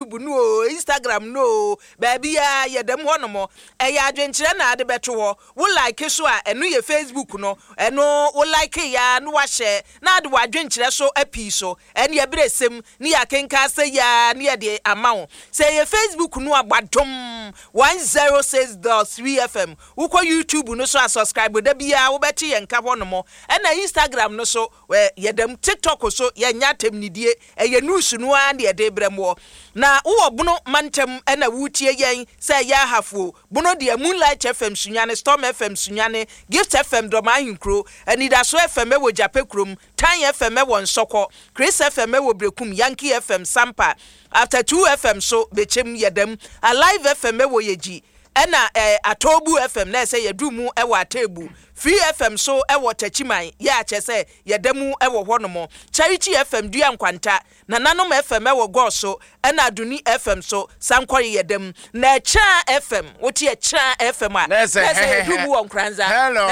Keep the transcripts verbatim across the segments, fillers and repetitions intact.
YouTube no, Instagram no, baby ya ye dem ho no mo. E ya adwenkyere na ade beto ho. Wo like so a eno ye Facebook no, eno wo like ya no wa share na ade wa adwenkyere so api so. Ene ye bresem ni ya kenka se ya ni ye de amawo. Say ye Facebook no agbadom one oh six point three F M. Wo ko YouTube no so a subscribe da bia wo beti ye nka ho no mo. Ena Instagram no so ye dem TikTok so ye nya temnidie e ye news no an de de bremo. Na wo bono mantem ena wutie yen say ya hafo. Bono de Moonlight F M sunyane, Storm F M sunyane, Gift F M do mahinkro, Anida so F M e wo Japekrum, Tan F M e wo Nsoko, Chris F M e wo Brekum, Yankee F M Sampa. After two F M so bechem yedem, Alive F M e wo Yeji. Ena eh, Atobu F M na say yedumu e wo Atebu. Free F M so e wo Tachiman ya che say yedemu e wo honomo. Charity F M dua nkwanta na nanom F M e wo Goso ena Aduni F M so sankori yedem na Cha F M woti e Cha F M a na say yedumu wo nkranza. Hello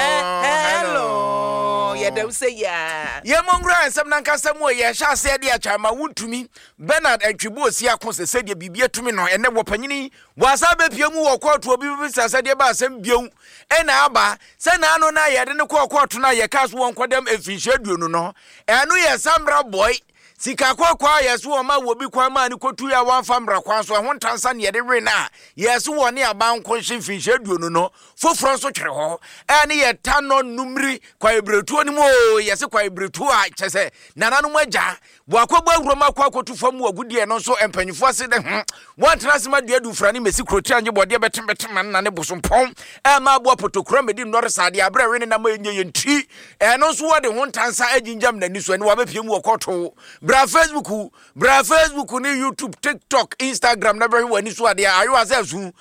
hello yedem say ya ye mongra ensem na nkasa mu ye sha se de acha ma wutumi Bernard Antwibo osi akose se de bibie tumi no ene wo panyini wasa be pie mu wo kotu obi bi sase de ba asem bion ena aba se na ano na ye de ne kotu na ye kaso won kodem efihyeduo no no eno ye samra boy sika kwakwa yeso o ma wo bi kwa ma ni kotu ya wan famra kwa so ho ntansa ne de we na yeso wo ne aban konshin finhyeduo no no foforo so twere ho ene ye tano numri kwa ebretuo ni mo yese kwa ebretuo a chese nananu magya wakogbo awroma kwa kotu fam wagudie no so empanyifo ase de hm wan transma de adu frani mesi kroti anje bode betem betem na ne bosompon e ma abo potokura medi nore sade abre we ne na ma enye yenti e no so wo de ho ntansa aginjam na ni so ne wa be piem wo koto bra Facebook, bra Facebook ni YouTube, TikTok, Instagram na be wani so ade ayo asesu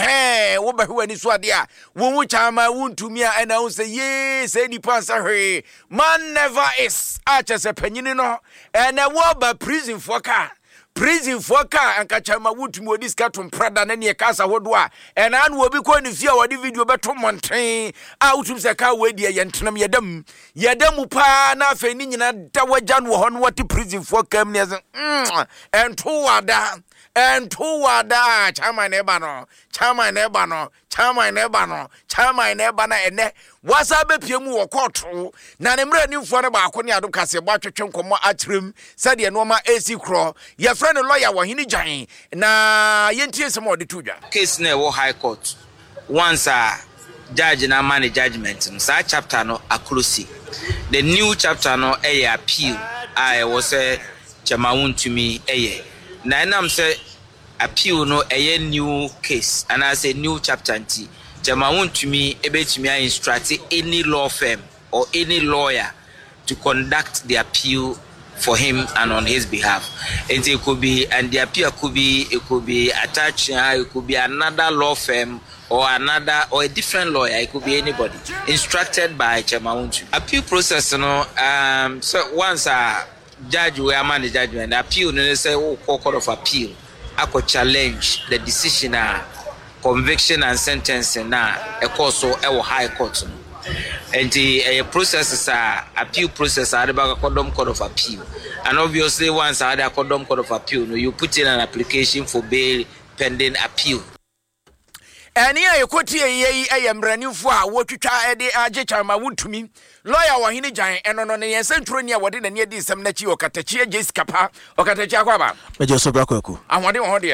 eh wo be wani so ade a wo mu chama wuntumi a na wo say ye say ni pansa hwe man never is a chese panyini no and wo ba prison for car prison for car anka chama wuntumi odi ska to prada na ne kasa hodo a and an wo bi ko ni fia wo di video beto monten a wutum se ka we dia yentenam yedam yedam pa na afa ni nyina da wajan wo hono what prison for car ne mm and to wada and to wada chama ne ba no chama ne ba no chama ne ba no chama ne ba na ene wasa be pie mu wo koto na ne mra ni mfo ne ba akone ado kase bo atwetwe nkomo atrem sade no ma AC Cro ye friend lawyer wo hini jan na yentie se mo de tudwa case na wo high court once a judge na manage judgment no sa chapter no aklosi the new chapter no e appeal I was say chamawun to me eye na enam say appeal no a new case and I say new chapter nti chamawun to me ebetimi I instruct any law firm or any lawyer to conduct the appeal for him and on his behalf. And it could be, and the appeal could be, it could be attached, it could be another law firm or another, or a different lawyer, it could be anybody, instructed by Chamawuntu. Appeal process, you know, um, so once a judge will manage judgment, the appeal, they say, oh, court of appeal, I could challenge the decision, uh, conviction and sentencing, uh, a court so a high court. And the uh, processes are appeal process are about a condom court of appeal, and obviously once I had a condom court of appeal, you put in an application for bail pending appeal. And here you could hear a brand new for what you try a age chama would to me. Lawyer wa hini jan and on a central near what in the near this some nachi or Katachia J Scapa or Katachakaba. Major Sobraku. I want to